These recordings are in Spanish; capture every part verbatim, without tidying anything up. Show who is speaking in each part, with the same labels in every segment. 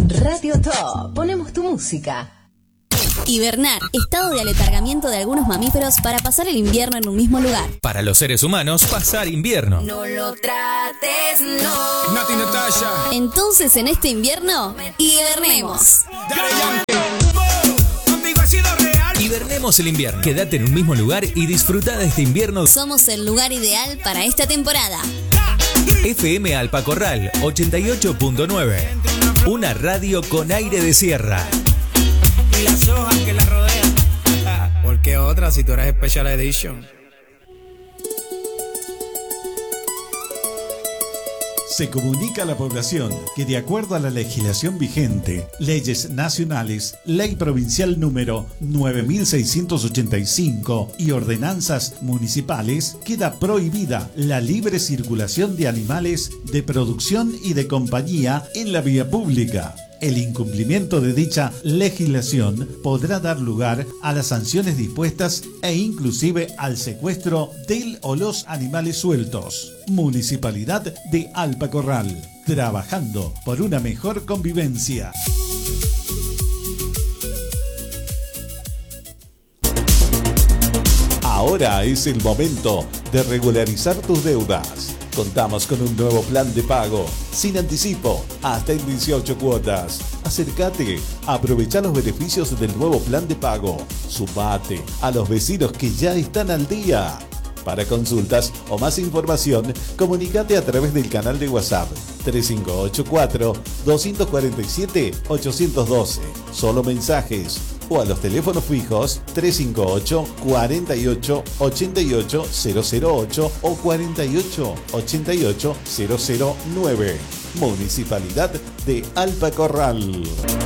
Speaker 1: Radio Top. Ponemos tu música.
Speaker 2: Hibernar, estado de aletargamiento de algunos mamíferos para pasar el invierno en un mismo lugar.
Speaker 3: Para los seres humanos, pasar invierno.
Speaker 2: No lo trates, no.
Speaker 4: Nati Natasha.
Speaker 2: Entonces, en este invierno, hibernemos.
Speaker 4: Contigo ha sido real.
Speaker 3: Hibernemos el invierno. Quédate en un mismo lugar y disfruta de este invierno.
Speaker 2: Somos el lugar ideal para esta temporada.
Speaker 3: F M Alpacorral ochenta y ocho punto nueve. Una radio con aire de sierra.
Speaker 4: Y las hojas que la rodean. ¿Por qué otra si tú eres Special Edition?
Speaker 5: Se comunica a la población que, de acuerdo a la legislación vigente, leyes nacionales, ley provincial número nueve mil seiscientos ochenta y cinco y ordenanzas municipales, queda prohibida la libre circulación de animales de producción y de compañía en la vía pública. El incumplimiento de dicha legislación podrá dar lugar a las sanciones dispuestas e inclusive al secuestro del o los animales sueltos. Municipalidad de Alpacorral, trabajando por una mejor convivencia. Ahora es el momento de regularizar tus deudas. Contamos con un nuevo plan de pago, sin anticipo, hasta en dieciocho cuotas. Acércate, aprovecha los beneficios del nuevo plan de pago. Sumate a los vecinos que ya están al día. Para consultas o más información, comunícate a través del canal de WhatsApp tres cinco ocho cuatro, dos cuatro siete, ocho uno dos. Solo mensajes. O a los teléfonos fijos tres cinco ocho, cuarenta y ocho, ochenta y ocho, cero cero ocho o cuarenta y ocho, ochenta y ocho, cero cero nueve. Municipalidad de Alpacorral.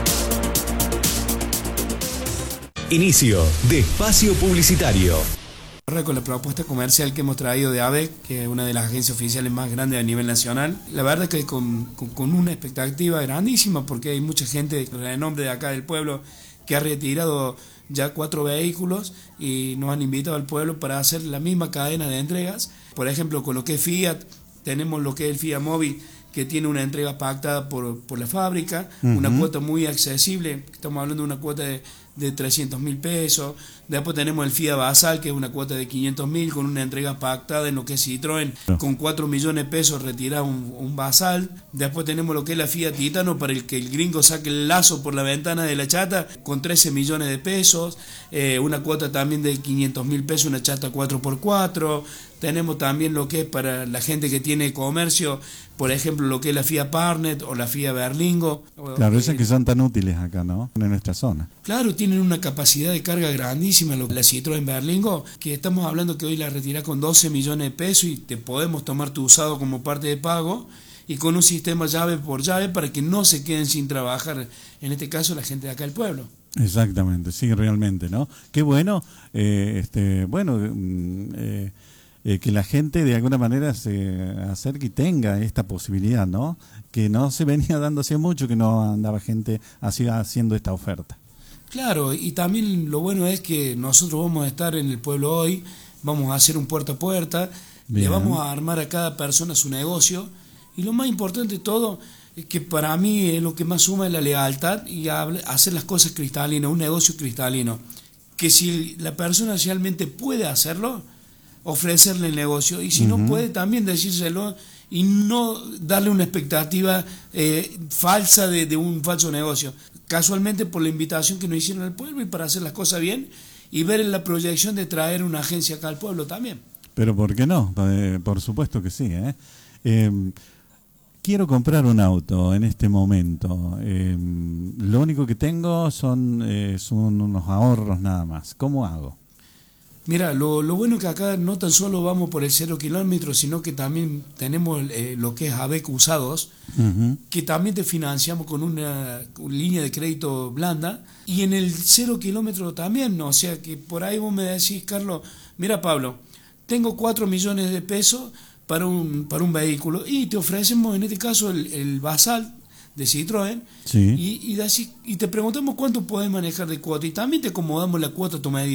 Speaker 3: Inicio de espacio publicitario.
Speaker 4: Con la propuesta comercial que hemos traído de A B E C, que es una de las agencias oficiales más grandes a nivel nacional, la verdad que con, con, con una expectativa grandísima, porque hay mucha gente de renombre de acá del pueblo que ha retirado ya cuatro vehículos y nos han invitado al pueblo para hacer la misma cadena de entregas. Por ejemplo, con lo que es Fiat, tenemos lo que es el Fiat Mobi, que tiene una entrega pactada por, por la fábrica, uh-huh. Una cuota muy accesible, estamos hablando de una cuota de, de trescientos mil pesos. Después tenemos el Fiat Basal, que es una cuota de quinientos mil, con una entrega pactada en lo que es Citroën, no. Con cuatro millones de pesos retirar un, un Basal. Después tenemos lo que es la Fiat Titano, para el que el gringo saque el lazo por la ventana de la chata, con trece millones de pesos. Eh, una cuota también de quinientos mil pesos, una chata cuatro por cuatro. Tenemos también lo que es para la gente que tiene comercio, por ejemplo, lo que es la Fiat Parnet o la Fiat Berlingo.
Speaker 6: Claro, esas que son tan útiles acá, ¿no? En nuestra zona.
Speaker 4: Claro, tienen una capacidad de carga grandísima, la Citroën Berlingo, que estamos hablando que hoy la retirás con doce millones de pesos y te podemos tomar tu usado como parte de pago y con un sistema llave por llave para que no se queden sin trabajar, en este caso la gente de acá del pueblo.
Speaker 6: Exactamente, sí, realmente, ¿no? Qué bueno, eh, este, bueno, eh, eh, que la gente de alguna manera se acerque y tenga esta posibilidad, ¿no? Que no se venía dando hace mucho, que no andaba gente así haciendo esta oferta.
Speaker 4: Claro, y también lo bueno es que nosotros vamos a estar en el pueblo hoy, vamos a hacer un puerta a puerta, Bien. Le vamos a armar a cada persona su negocio, y lo más importante de todo es que para mí es lo que más suma es la lealtad y hacer las cosas cristalinas, un negocio cristalino, que si la persona realmente puede hacerlo, ofrecerle el negocio, y si uh-huh. no puede también decírselo y no darle una expectativa eh, falsa de, de un falso negocio. Casualmente por la invitación que nos hicieron al pueblo y para hacer las cosas bien y ver en la proyección de traer una agencia acá al pueblo también.
Speaker 6: Pero ¿por qué no? Eh, por supuesto que sí. ¿eh? Eh, quiero comprar un auto en este momento. Eh, lo único que tengo son, eh, son unos ahorros nada más. ¿Cómo hago?
Speaker 4: Mira, lo, lo bueno es que acá no tan solo vamos por el cero kilómetros, sino que también tenemos eh, lo que es A B E C Usados, uh-huh. que también te financiamos con una, una línea de crédito blanda, y en el cero kilómetro también, ¿no? O sea que por ahí vos me decís, Carlos, mira Pablo, tengo cuatro millones de pesos para un, para un vehículo, y te ofrecemos en este caso el, el Basal de Citroën,
Speaker 6: sí.
Speaker 4: y, y, decís, y te preguntamos cuánto podés manejar de cuota, y también te acomodamos la cuota a tu medida.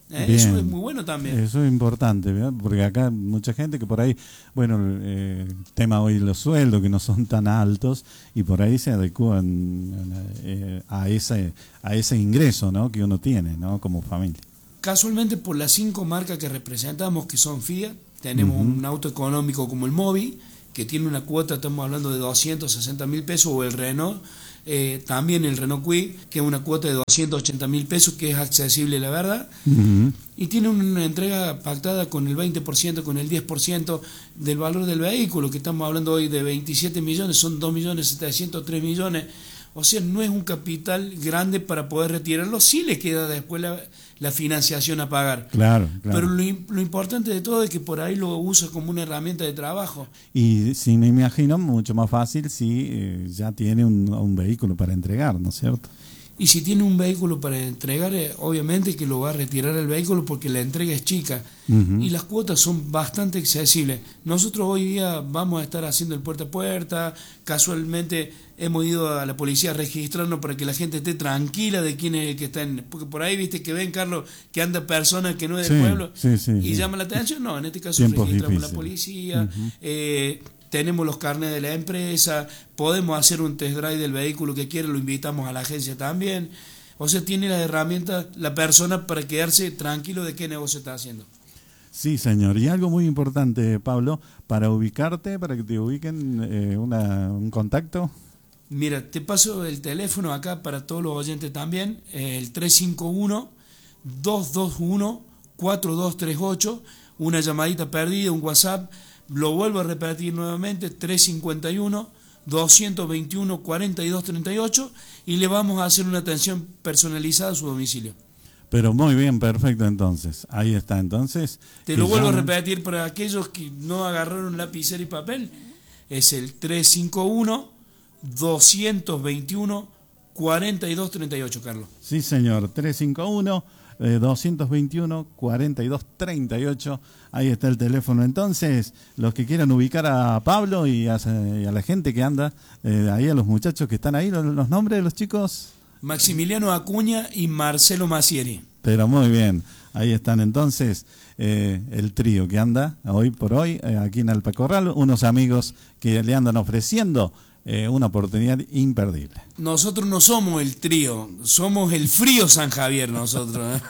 Speaker 4: ¿eh?
Speaker 6: Bien.
Speaker 4: Eso es muy bueno también.
Speaker 6: Eso es importante, ¿verdad? Porque acá mucha gente que por ahí, bueno, el eh, tema hoy los sueldos que no son tan altos y por ahí se adecúan eh, a ese a ese ingreso, ¿no? Que uno tiene, ¿no? Como familia.
Speaker 4: Casualmente por las cinco marcas que representamos, que son Fiat, tenemos uh-huh. un auto económico como el Mobi, que tiene una cuota, estamos hablando de doscientos sesenta mil pesos, o el Renault, eh, también el Renault Kwid, que es una cuota de doscientos ochenta mil pesos, que es accesible, la verdad, uh-huh. y tiene una entrega pactada con el veinte por ciento, con el diez por ciento del valor del vehículo, que estamos hablando hoy de veintisiete millones, son dos millones setecientos tres millones, o sea, no es un capital grande para poder retirarlo, sí le queda después la, la financiación a pagar.
Speaker 6: Claro, claro.
Speaker 4: Pero lo, lo importante de todo es que por ahí lo usa como una herramienta de trabajo.
Speaker 6: Y si me imagino, mucho más fácil si eh, ya tiene un, un vehículo para entregar, ¿no es cierto?
Speaker 4: Y si tiene un vehículo para entregar, eh, obviamente que lo va a retirar el vehículo porque la entrega es chica. Uh-huh. Y las cuotas son bastante accesibles. Nosotros hoy día vamos a estar haciendo el puerta a puerta. Casualmente hemos ido a la policía a registrarnos para que la gente esté tranquila de quién es el que está en... Porque por ahí, viste, que ven, Carlos, que anda personas que no es del
Speaker 6: sí,
Speaker 4: pueblo
Speaker 6: sí, sí,
Speaker 4: y
Speaker 6: sí.
Speaker 4: llama la atención. No, en este caso
Speaker 6: Tiempos
Speaker 4: registramos
Speaker 6: difíciles.
Speaker 4: la policía.
Speaker 6: Uh-huh.
Speaker 4: Eh, tenemos los carnets de la empresa, podemos hacer un test drive del vehículo que quiere, lo invitamos a la agencia también. O sea, tiene las herramientas la persona para quedarse tranquilo de qué negocio está haciendo.
Speaker 6: Sí, señor. Y algo muy importante, Pablo, para ubicarte, para que te ubiquen, eh, una, un contacto.
Speaker 4: Mira, te paso el teléfono acá para todos los oyentes también, el tres cinco uno, dos dos uno, cuatro dos tres ocho, una llamadita perdida, un WhatsApp. Lo vuelvo a repetir nuevamente, tres cinco uno, dos dos uno, cuatro dos tres ocho, y le vamos a hacer una atención personalizada a su domicilio.
Speaker 6: Pero muy bien, perfecto, entonces. Ahí está, entonces.
Speaker 4: Te lo vuelvo llamen... a repetir para aquellos que no agarraron lapicero y papel. Es el tres cinco uno, dos dos uno, cuatro dos tres ocho, Carlos.
Speaker 6: Sí, señor, tres cinco uno, dos dos uno, cuatro dos tres ocho. Ahí está el teléfono. Entonces, los que quieran ubicar a Pablo y a, y a la gente que anda, eh, ahí a los muchachos que están ahí, los, los nombres de los chicos.
Speaker 4: Maximiliano Acuña y Marcelo Macieri.
Speaker 6: Pero muy bien, ahí están entonces eh, el trío que anda hoy por hoy eh, aquí en Alpacorral, unos amigos que le andan ofreciendo eh, una oportunidad imperdible.
Speaker 4: Nosotros no somos el trío, somos el frío San Javier nosotros.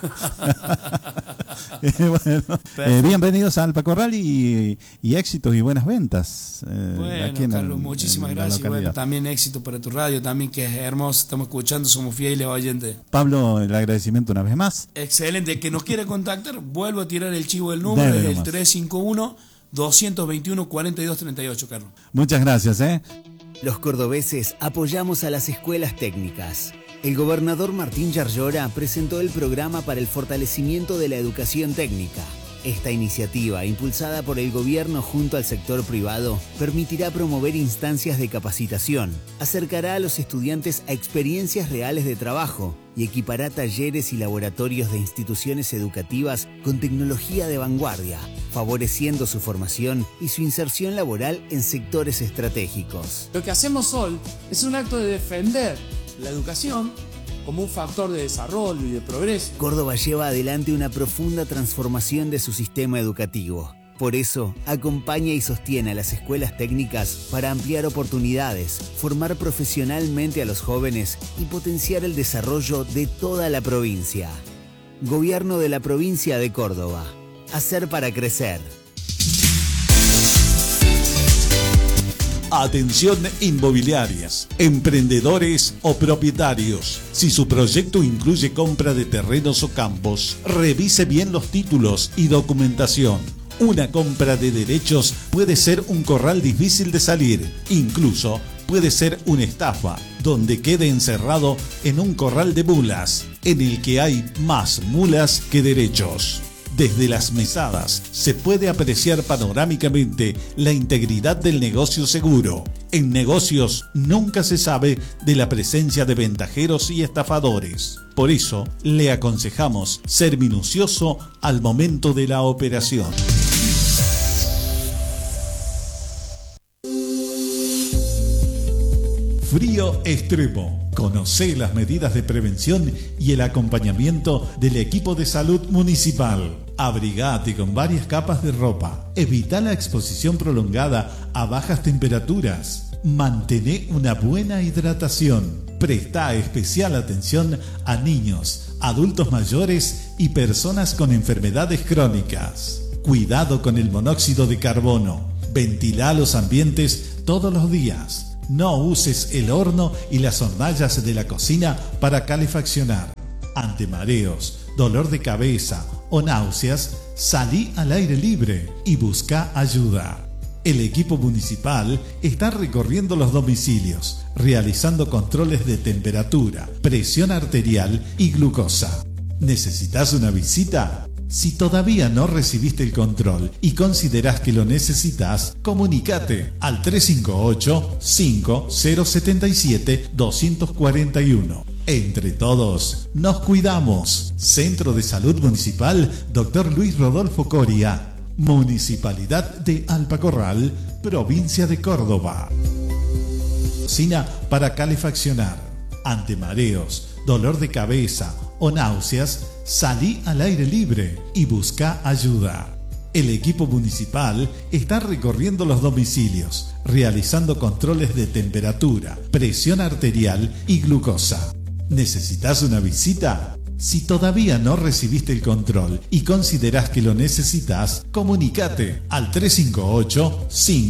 Speaker 6: ¿eh? Bueno, eh, bienvenidos a Alpacorral y, y éxitos y buenas ventas. Eh,
Speaker 4: bueno,
Speaker 6: aquí en
Speaker 4: Carlos,
Speaker 6: el,
Speaker 4: muchísimas
Speaker 6: en
Speaker 4: gracias. Bueno, también éxito para tu radio, también que es hermoso, estamos escuchando, somos fieles oyentes.
Speaker 6: Pablo, el agradecimiento una vez más.
Speaker 4: Excelente, el que nos quiera contactar, vuelvo a tirar el chivo del número, es el tres cinco uno, dos dos uno, cuatro dos tres ocho, Carlos.
Speaker 6: Muchas gracias, ¿eh?
Speaker 7: Los cordobeses apoyamos a las escuelas técnicas. El gobernador Martín Yarlora presentó el programa para el fortalecimiento de la educación técnica. Esta iniciativa, impulsada por el gobierno junto al sector privado, permitirá promover instancias de capacitación, acercará a los estudiantes a experiencias reales de trabajo y equipará talleres y laboratorios de instituciones educativas con tecnología de vanguardia, favoreciendo su formación y su inserción laboral en sectores estratégicos.
Speaker 8: Lo que hacemos hoy es un acto de defender la educación como un factor de desarrollo y de progreso.
Speaker 7: Córdoba lleva adelante una profunda transformación de su sistema educativo. Por eso, acompaña y sostiene a las escuelas técnicas para ampliar oportunidades, formar profesionalmente a los jóvenes y potenciar el desarrollo de toda la provincia. Gobierno de la provincia de Córdoba. Hacer para crecer.
Speaker 5: Atención inmobiliarias, emprendedores o propietarios. Si su proyecto incluye compra de terrenos o campos, revise bien los títulos y documentación. Una compra de derechos puede ser un corral difícil de salir, incluso puede ser una estafa, donde quede encerrado en un corral de mulas, en el que hay más mulas que derechos. Desde las mesadas se puede apreciar panorámicamente la integridad del negocio seguro. En negocios nunca se sabe de la presencia de ventajeros y estafadores. Por eso, le aconsejamos ser minucioso al momento de la operación. Frío extremo.
Speaker 6: Conocé las medidas de prevención y el acompañamiento del equipo de salud municipal. Abrigate con varias capas de ropa. Evita la exposición prolongada a bajas temperaturas. Mantén una buena hidratación. Presta especial atención a niños, adultos mayores y personas con enfermedades crónicas. Cuidado con el monóxido de carbono. Ventila los ambientes todos los días. No uses el horno y las hornallas de la cocina para calefaccionar. Ante mareos, dolor de cabeza o náuseas, salí al aire libre y busca ayuda. El equipo municipal está recorriendo los domicilios, realizando controles de temperatura, presión arterial y glucosa. ¿Necesitas una visita? Si todavía no recibiste el control y considerás que lo necesitas, comunícate al tres cinco ocho, cinco cero siete siete, dos cuatro uno. Entre todos, nos cuidamos. Centro de Salud Municipal, doctor Luis Rodolfo Coria, Municipalidad de Alpacorral, Provincia de Córdoba. Cocina para calefaccionar. Ante mareos, dolor de cabeza o náuseas, salí al aire libre y busca ayuda. El equipo municipal está recorriendo los domicilios, realizando controles de temperatura, presión arterial y glucosa. ¿Necesitas una visita? Si todavía no recibiste el control y considerás que lo necesitas, comunícate al tres cinco ocho, cinco